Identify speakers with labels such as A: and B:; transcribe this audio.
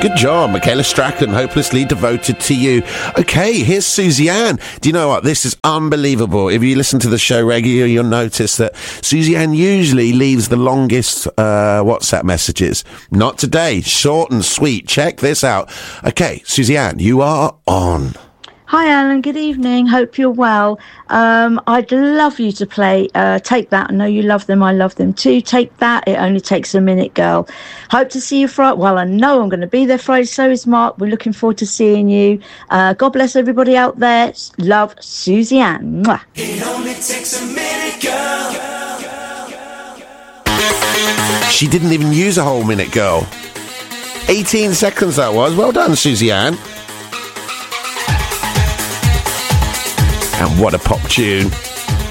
A: Good job, Michaela Strachan, Hopelessly Devoted to You. Okay, here's Susie Ann. Do you know what? This is unbelievable. If you listen to the show regularly, you'll notice that Susie Ann usually leaves the longest WhatsApp messages. Not today. Short and sweet. Check this out. Okay, Susie Ann, you are on.
B: Hi, Alan. Good evening. Hope you're well. I'd love you to play Take That. I know you love them. I love them too. Take That. It Only Takes a Minute, Girl. Hope to see you Friday. Well, I know I'm going to be there Friday. So is Mark. We're looking forward to seeing you. God bless everybody out there. Love, Susie Ann. Mwah.
C: It only takes a minute, girl.
A: She didn't even use a whole minute, girl. 18 seconds that was. Well done, Susie Ann. And what a pop tune.